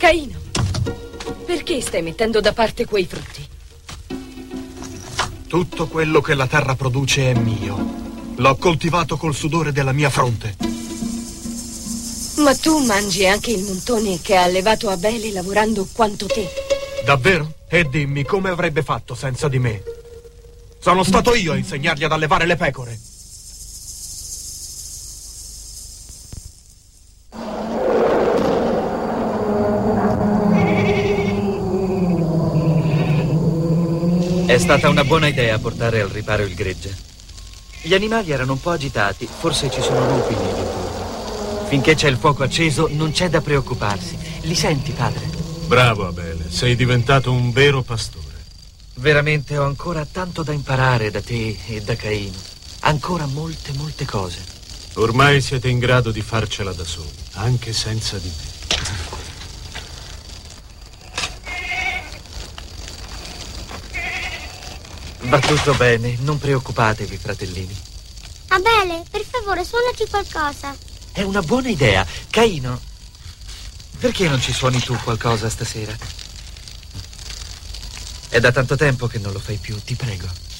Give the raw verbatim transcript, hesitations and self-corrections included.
Caino, perché stai mettendo da parte quei frutti? Tutto quello che la terra produce è mio. L'ho coltivato col sudore della mia fronte. Ma tu mangi anche il montone che ha allevato Abele lavorando quanto te. Davvero? E dimmi, come avrebbe fatto senza di me? Sono stato io a insegnargli ad allevare le pecore. È stata una buona idea portare al riparo il gregge. Gli animali erano un po' agitati, forse ci sono lupi nei dintorni. Finché c'è il fuoco acceso non c'è da preoccuparsi. Li senti, padre? Bravo, Abele, sei diventato un vero pastore. Veramente ho ancora tanto da imparare da te e da Caino. Ancora molte, molte cose. Ormai siete in grado di farcela da soli, anche senza di me. Va tutto bene, non preoccupatevi, fratellini. Abele, per favore, suonaci qualcosa. È una buona idea. Caino, perché non ci suoni tu qualcosa stasera? È da tanto tempo che non lo fai più, ti prego.